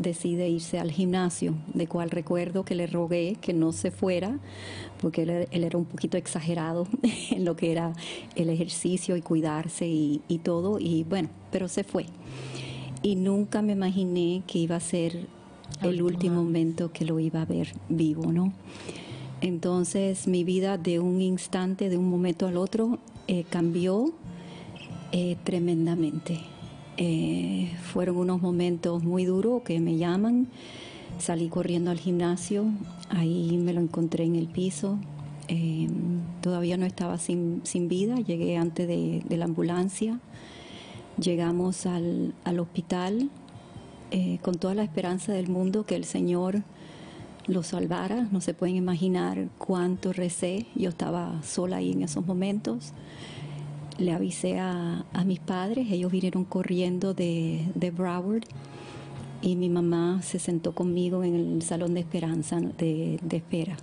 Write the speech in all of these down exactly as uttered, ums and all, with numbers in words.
decide irse al gimnasio, de cual recuerdo que le rogué que no se fuera, porque él, él era un poquito exagerado en lo que era el ejercicio y cuidarse y, y todo, y bueno, pero se fue. Y nunca me imaginé que iba a ser el último momento que lo iba a ver vivo, ¿no? Entonces mi vida de un instante, de un momento al otro, eh, cambió eh, tremendamente. Eh, fueron unos momentos muy duros que me llaman. Salí corriendo al gimnasio, ahí me lo encontré en el piso. Eh, todavía no estaba sin, sin vida, llegué antes de, de la ambulancia. Llegamos al, al hospital eh, con toda la esperanza del mundo que el Señor lo salvara. No se pueden imaginar cuánto recé. Yo estaba sola ahí en esos momentos. Le avisé a, a mis padres, ellos vinieron corriendo de, de Broward y mi mamá se sentó conmigo en el salón de esperanza, de, de espera.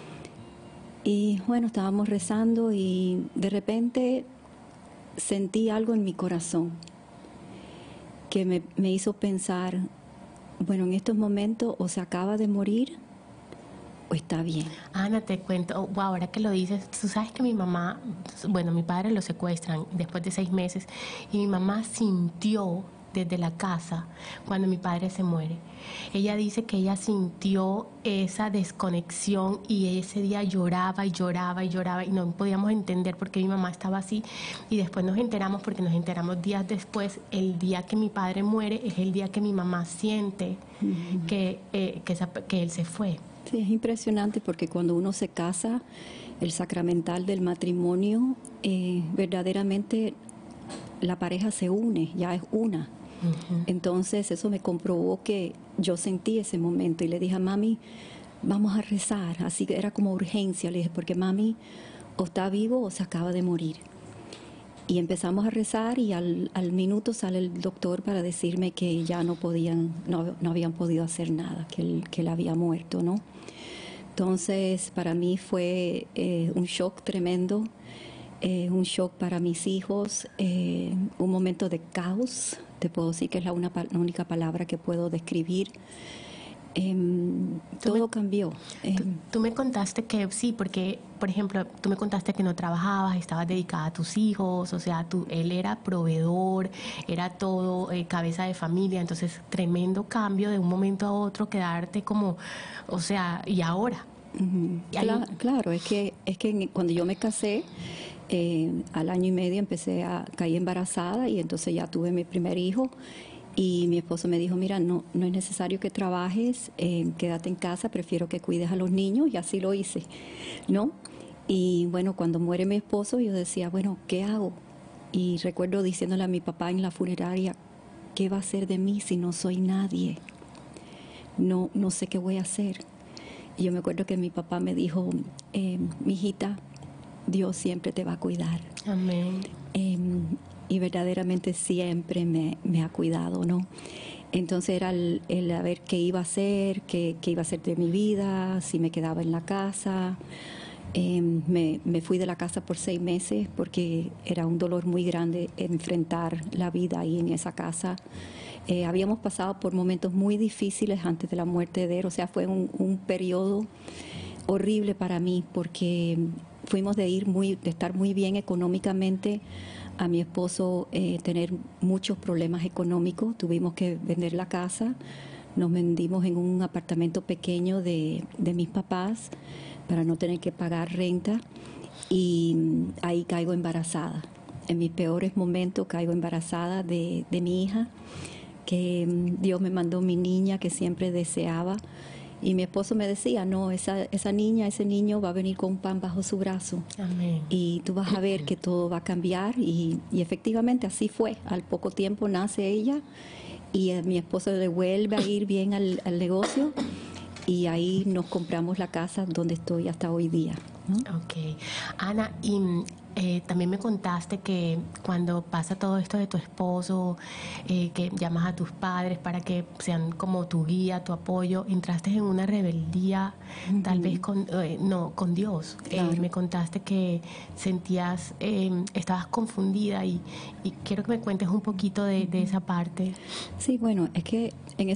Y bueno, estábamos rezando y de repente sentí algo en mi corazón que me, me hizo pensar, bueno, en estos momentos o se acaba de morir o está bien. Ana, te cuento, oh, wow, ahora que lo dices, tú sabes que mi mamá, bueno, mi padre lo secuestran después de seis meses y mi mamá sintió desde la casa cuando mi padre se muere. Ella dice que ella sintió esa desconexión y ese día lloraba y lloraba y lloraba y no podíamos entender por qué mi mamá estaba así, y después nos enteramos, porque nos enteramos días después, el día que mi padre muere es el día que mi mamá siente uh-huh. que, eh, que, esa, que él se fue. Sí, es impresionante porque cuando uno se casa, el sacramental del matrimonio, eh, verdaderamente la pareja se une, ya es una. Uh-huh. Entonces eso me comprobó que yo sentí ese momento y le dije a mami, vamos a rezar, así que era como urgencia, le dije, porque mami o está vivo o se acaba de morir. Y empezamos a rezar y al, al minuto sale el doctor para decirme que ya no podían, no, no habían podido hacer nada, que él, que él había muerto, ¿no? Entonces para mí fue eh, un shock tremendo, eh, un shock para mis hijos, eh, un momento de caos, te puedo decir que es la, una, la única palabra que puedo describir. Eh, todo me, cambió. Eh, tú, tú me contaste que sí, porque, por ejemplo, tú me contaste que no trabajabas, estabas dedicada a tus hijos, o sea, tú, él era proveedor, era todo, eh, cabeza de familia, entonces tremendo cambio de un momento a otro, quedarte como, o sea, ¿y ahora? Uh-huh. ¿Y claro, claro, es que, es que cuando yo me casé, eh, al año y medio empecé a caer embarazada y entonces ya tuve mi primer hijo. Y mi esposo me dijo, mira, no, no es necesario que trabajes, eh, quédate en casa, prefiero que cuides a los niños, y así lo hice, ¿no? Y bueno, cuando muere mi esposo, yo decía, bueno, ¿qué hago? Y recuerdo diciéndole a mi papá en la funeraria, ¿qué va a hacer de mí si no soy nadie? No, no sé qué voy a hacer. Y yo me acuerdo que mi papá me dijo, eh, mijita, Dios siempre te va a cuidar. Amén. Eh, y verdaderamente siempre me, me ha cuidado, ¿no? Entonces era el, el a ver qué iba a hacer, qué, qué iba a hacer de mi vida, si me quedaba en la casa. Eh, me, me fui de la casa por seis meses porque era un dolor muy grande enfrentar la vida ahí en esa casa. Eh, habíamos pasado por momentos muy difíciles antes de la muerte de él, o sea, fue un, un periodo horrible para mí porque fuimos de ir muy, de estar muy bien económicamente a mi esposo eh, tener muchos problemas económicos. Tuvimos que vender la casa, nos vendimos en un apartamento pequeño de, de mis papás para no tener que pagar renta y ahí caigo embarazada. En mis peores momentos caigo embarazada de, de mi hija, que Dios me mandó mi niña que siempre deseaba. Y mi esposo me decía, no, esa, esa niña, ese niño va a venir con un pan bajo su brazo. Amén. Y tú vas a ver que todo va a cambiar. Y, y efectivamente así fue. Al poco tiempo nace ella y eh, mi esposo le vuelve a ir bien al, al negocio. Y ahí nos compramos la casa donde estoy hasta hoy día, ¿no? Ok. Ana, y eh, también me contaste que cuando pasa todo esto de tu esposo, eh, que llamas a tus padres para que sean como tu guía, tu apoyo, entraste en una rebeldía, uh-huh. tal vez con, eh, no, con Dios. Claro. Eh, me contaste que sentías, eh, estabas confundida y, y quiero que me cuentes un poquito de, de esa parte. Sí, bueno, es que en